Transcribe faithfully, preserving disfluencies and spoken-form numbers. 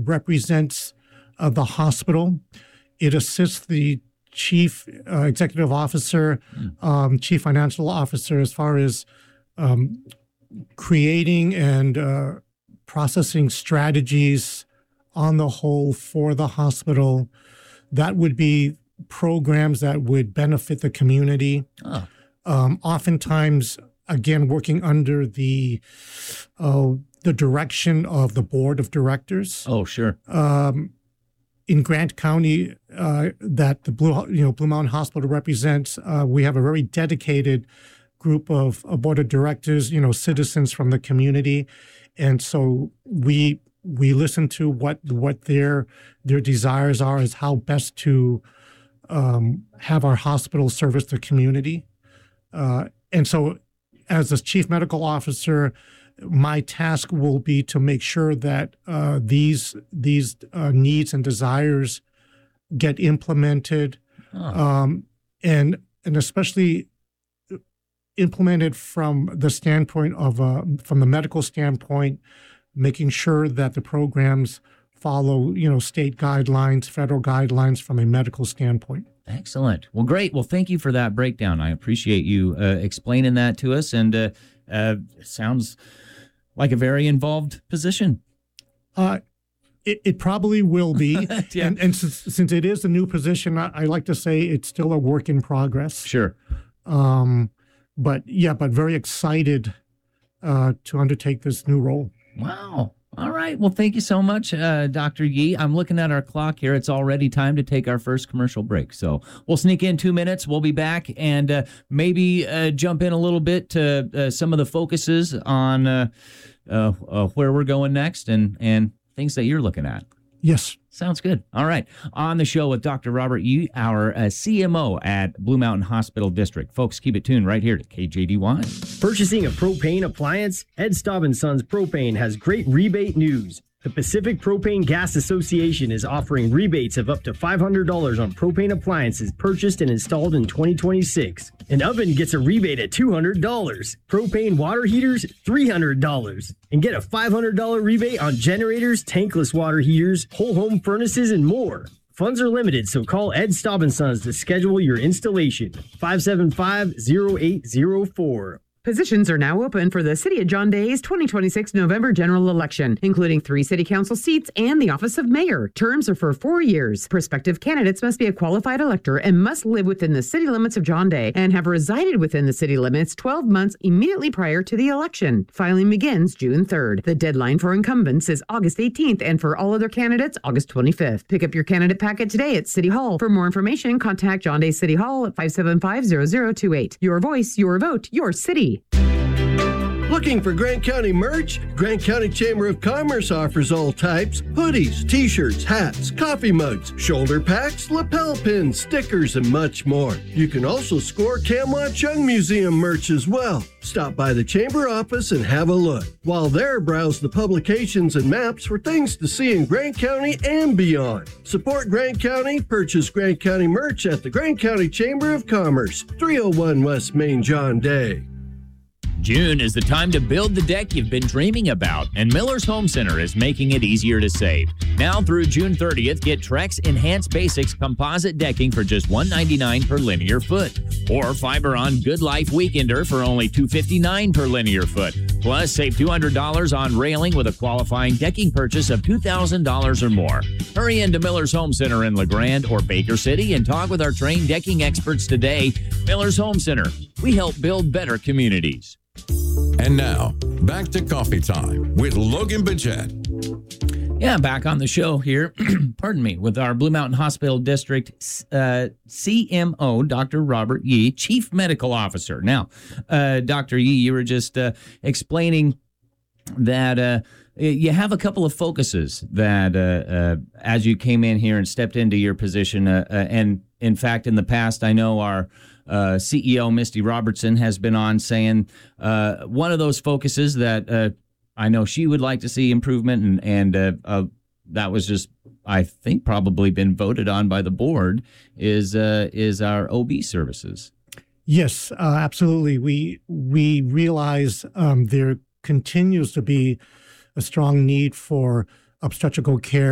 represents uh, the hospital. It assists the chief uh, executive officer, um, chief financial officer, as far as um, creating and uh, processing strategies on the whole for the hospital. That would be programs that would benefit the community. Oh. Um, oftentimes, again, working under the uh, the direction of the board of directors. Oh, sure. Um, in Grant County, uh, that the Blue you know Blue Mountain Hospital represents, uh, we have a very dedicated group of a board of directors, you know, citizens from the community, and so we we listen to what what their their desires are, as how best to um, have our hospital service the community, uh, and so as the chief medical officer, my task will be to make sure that uh, these these uh, needs and desires get implemented, oh. um, and and especially implemented from the standpoint of uh, from the medical standpoint, making sure that the programs follow, you know, state guidelines, federal guidelines from a medical standpoint. Excellent. Well, great. Well, thank you for that breakdown. I appreciate you uh, explaining that to us, and uh, uh, it sounds like a very involved position. Uh, it, it probably will be. yeah. And, and since, since it is a new position, I, I like to say it's still a work in progress. Sure. Um, but yeah, but very excited uh, to undertake this new role. Wow. All right. Well, thank you so much, uh, Doctor Yee. I'm looking at our clock here. It's already time to take our first commercial break. So we'll sneak in two minutes. We'll be back and uh, maybe uh, jump in a little bit to uh, some of the focuses on uh, uh, uh, where we're going next and, and things that you're looking at. Yes. Sounds good. All right. On the show with Doctor Robert Yee, our uh, C M O at Blue Mountain Hospital District. Folks, keep it tuned right here to K J D Y. Purchasing a propane appliance? Ed Staub and Sons Propane has great rebate news. The Pacific Propane Gas Association is offering rebates of up to five hundred dollars on propane appliances purchased and installed in twenty twenty-six. An oven gets a rebate at two hundred dollars. Propane water heaters, three hundred dollars. And get a five hundred dollars rebate on generators, tankless water heaters, whole home furnaces, and more. Funds are limited, so call Ed Staub and Sons to schedule your installation. five seven five, zero eight zero four. Positions are now open for the City of John Day's twenty twenty-six November general election, including three city council seats and the office of mayor. Terms are for four years. Prospective candidates must be a qualified elector and must live within the city limits of John Day and have resided within the city limits twelve months immediately prior to the election. Filing begins June third. The deadline for incumbents is August eighteenth, and for all other candidates, August twenty-fifth. Pick up your candidate packet today at City Hall. For more information, contact John Day City Hall at five seven five, zero zero two eight. Your voice, your vote, your city. Looking for Grant County merch? Grant County Chamber of Commerce offers all types: hoodies, t-shirts, hats, coffee mugs, shoulder packs, lapel pins, stickers, and much more. You can also score Camelot Chung Museum merch as well. Stop by the Chamber office and have a look. While there, browse the publications and maps for things to see in Grant County and beyond. Support Grant County, purchase Grant County merch at the Grant County Chamber of Commerce, three oh one West Main John Day. June is the time to build the deck you've been dreaming about, and Miller's Home Center is making it easier to save. Now through June thirtieth, get Trex Enhanced Basics composite decking for just one hundred ninety-nine dollars per linear foot, or Fiberon Good Life Weekender for only two hundred fifty-nine dollars per linear foot. Plus, save two hundred dollars on railing with a qualifying decking purchase of two thousand dollars or more. Hurry into Miller's Home Center in LeGrand or Baker City and talk with our trained decking experts today. Miller's Home Center. We help build better communities. And now, back to Coffee Time with Logan Budget. Yeah, back on the show here, pardon me, with our Blue Mountain Hospital District uh, C M O, Doctor Robert Yee, Chief Medical Officer. Now, uh, Doctor Yee, you were just uh, explaining that uh, you have a couple of focuses that uh, uh, as you came in here and stepped into your position, uh, uh, and in fact, in the past, I know our Uh, C E O Misty Robertson has been on saying uh, one of those focuses that uh, I know she would like to see improvement, and, and uh, uh, that was just, I think, probably been voted on by the board, is uh, is our O B services. Yes, uh, absolutely. We we realize um, there continues to be a strong need for obstetrical care